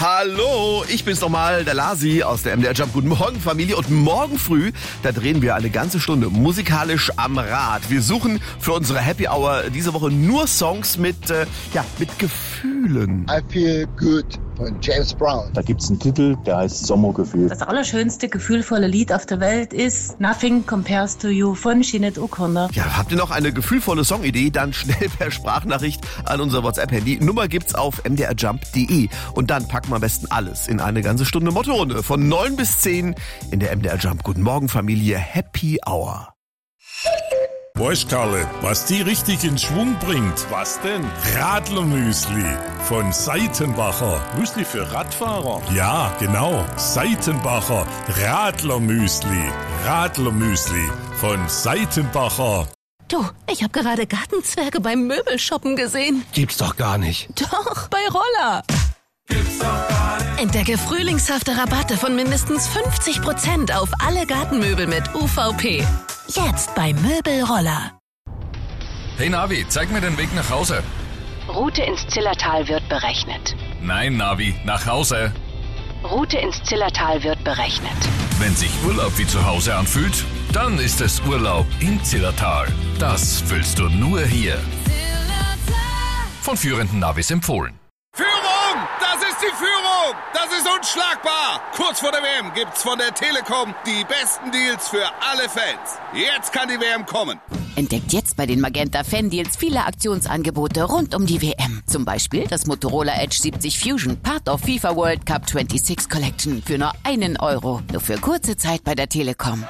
Hallo, ich bin's nochmal, der Lasi aus der MDR Jump. Guten Morgen, Familie. Und morgen früh, da drehen wir eine ganze Stunde musikalisch am Rad. Wir suchen für unsere Happy Hour diese Woche nur Songs mit Gefühlen. I Feel Good von James Brown. Da gibt's einen Titel, der heißt Sommergefühl. Das allerschönste, gefühlvolle Lied auf der Welt ist Nothing Compares to You von Sinead O'Connor. Ja, habt ihr noch eine gefühlvolle Songidee? Dann schnell per Sprachnachricht an unser WhatsApp-Handy. Nummer gibt's auf mdrjump.de. Und dann packen wir am besten alles in eine ganze Stunde Mottorunde. Von 9 bis 10 in der MDR Jump. Guten Morgen, Familie. Happy Hour. Weißt Karle, was die richtig in Schwung bringt? Was denn? Radlermüsli von Seitenbacher. Müsli für Radfahrer? Ja, genau. Seitenbacher Radlermüsli. Radlermüsli von Seitenbacher. Du, ich habe gerade Gartenzwerge beim Möbelshoppen gesehen. Gibt's doch gar nicht. Doch, bei Roller. Gibt's doch gar nicht. Entdecke frühlingshafte Rabatte von mindestens 50% auf alle Gartenmöbel mit UVP. Jetzt bei Möbelroller. Hey Navi, zeig mir den Weg nach Hause. Route ins Zillertal wird berechnet. Nein, Navi, nach Hause. Route ins Zillertal wird berechnet. Wenn sich Urlaub wie zu Hause anfühlt, dann ist es Urlaub im Zillertal. Das fühlst du nur hier. Von führenden Navis empfohlen. Führung! Das ist die Führung! Das ist unschlagbar! Kurz vor der WM gibt's von der Telekom die besten Deals für alle Fans. Jetzt kann die WM kommen. Entdeckt jetzt bei den Magenta Fan Deals viele Aktionsangebote rund um die WM. Zum Beispiel das Motorola Edge 70 Fusion, Part of FIFA World Cup 26 Collection für nur €1. Nur für kurze Zeit bei der Telekom.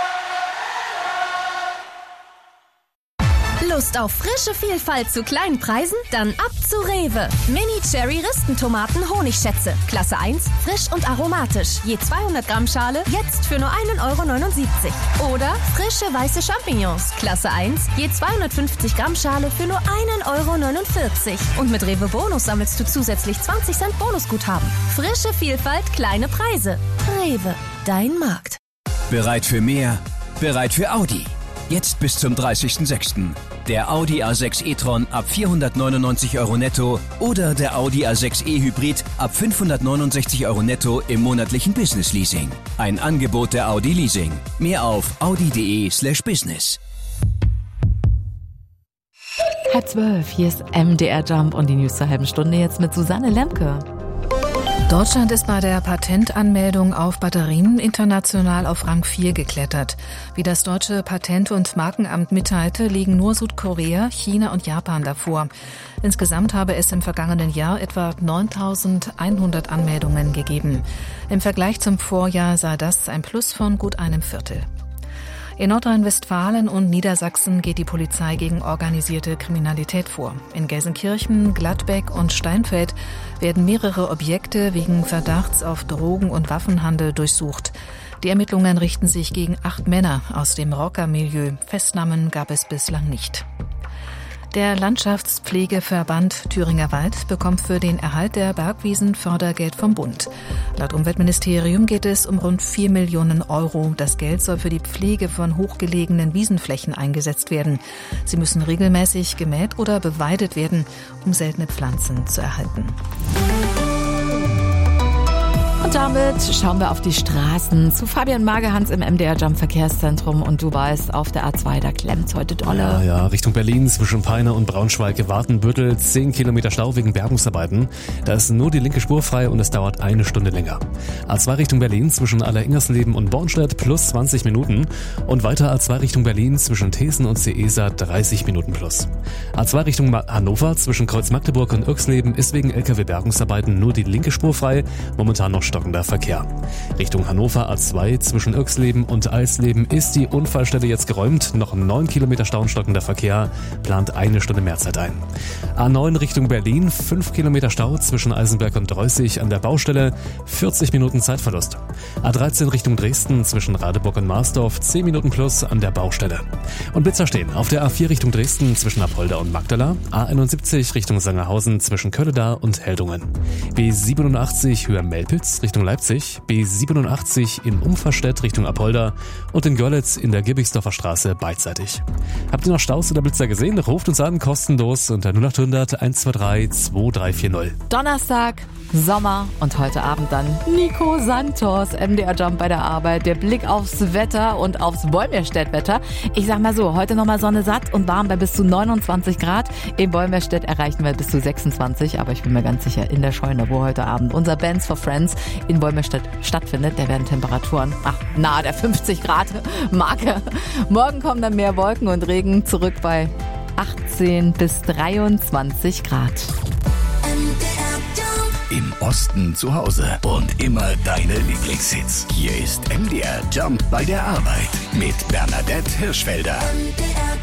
Lust auf frische Vielfalt zu kleinen Preisen? Dann ab zu Rewe. Mini-Cherry-Ristentomaten Honigschätze. Klasse 1, frisch und aromatisch. Je 200 Gramm Schale, jetzt für nur €1,79. Oder frische weiße Champignons. Klasse 1, je 250 Gramm Schale für nur €1,49. Und mit Rewe Bonus sammelst du zusätzlich 20 Cent Bonusguthaben. Frische Vielfalt, kleine Preise. Rewe, dein Markt. Bereit für mehr? Bereit für Audi. Jetzt bis zum 30.06. Der Audi A6 e-tron ab €499 netto oder der Audi A6 e-Hybrid ab €569 netto im monatlichen Business Leasing. Ein Angebot der Audi Leasing. Mehr auf audi.de/business. 11:30, hier ist MDR Jump und die News zur halben Stunde jetzt mit Susanne Lemke. Deutschland ist bei der Patentanmeldung auf Batterien international auf Rang 4 geklettert. Wie das deutsche Patent- und Markenamt mitteilte, liegen nur Südkorea, China und Japan davor. Insgesamt habe es im vergangenen Jahr etwa 9.100 Anmeldungen gegeben. Im Vergleich zum Vorjahr sei das ein Plus von gut einem Viertel. In Nordrhein-Westfalen und Niedersachsen geht die Polizei gegen organisierte Kriminalität vor. In Gelsenkirchen, Gladbeck und Steinfeld werden mehrere Objekte wegen Verdachts auf Drogen- und Waffenhandel durchsucht. Die Ermittlungen richten sich gegen 8 Männer aus dem Rockermilieu. Festnahmen gab es bislang nicht. Der Landschaftspflegeverband Thüringer Wald bekommt für den Erhalt der Bergwiesen Fördergeld vom Bund. Laut Umweltministerium geht es um rund 4 Millionen €. Das Geld soll für die Pflege von hochgelegenen Wiesenflächen eingesetzt werden. Sie müssen regelmäßig gemäht oder beweidet werden, um seltene Pflanzen zu erhalten. Und damit schauen wir auf die Straßen zu Fabian Magehans im MDR Jump Verkehrszentrum. Und du weißt, auf der A2, da klemmt's heute dolle. Ja, Richtung Berlin zwischen Peine und Braunschweig, Wartenbüttel, 10 Kilometer Stau wegen Bergungsarbeiten. Da ist nur die linke Spur frei und es dauert 1 Stunde länger. A2 Richtung Berlin zwischen Aller-Ingersleben und Bornstedt plus 20 Minuten. Und weiter A2 Richtung Berlin zwischen Thesen und Seesa 30 Minuten plus. A2 Richtung Hannover zwischen Kreuz Magdeburg und Irxleben ist wegen LKW-Bergungsarbeiten nur die linke Spur frei. Momentan noch stockender Verkehr. Richtung Hannover A2 zwischen Irxleben und Eisleben ist die Unfallstelle jetzt geräumt. Noch 9 Kilometer Stau und stockender Verkehr, plant 1 Stunde Mehrzeit ein. A9 Richtung Berlin, 5 Kilometer Stau zwischen Eisenberg und Dreußig an der Baustelle, 40 Minuten Zeitverlust. A13 Richtung Dresden zwischen Radeburg und Marsdorf, 10 Minuten plus an der Baustelle. Und Blitzer stehen auf der A4 Richtung Dresden zwischen Apolda und Magdala, A71 Richtung Sangerhausen zwischen Kölleda und Heldungen. B87 Höhe Melpitz Richtung Leipzig, B87 in Umverstedt Richtung Apolda und in Görlitz in der Gibbigsdorfer Straße beidseitig. Habt ihr noch Staus oder Blitzer gesehen? Ruft uns an, kostenlos unter 0800 123 2340. Donnerstag, Sommer und heute Abend dann Nico Santos, MDR Jump bei der Arbeit. Der Blick aufs Wetter und aufs Wolmirstedt-Wetter. Ich sag mal so, heute nochmal Sonne satt und warm bei bis zu 29 Grad. In Wolmirstedt erreichen wir bis zu 26, aber ich bin mir ganz sicher, in der Scheune, wo heute Abend unser Bands for Friends in Wolmirstedt stattfindet, da werden Temperaturen nahe der 50 Grad Marke. Morgen kommen dann mehr Wolken und Regen, zurück bei 18 bis 23 Grad. Im Osten zu Hause und immer deine Lieblingshits. Hier ist MDR Jump bei der Arbeit mit Bernadette Hirschfelder.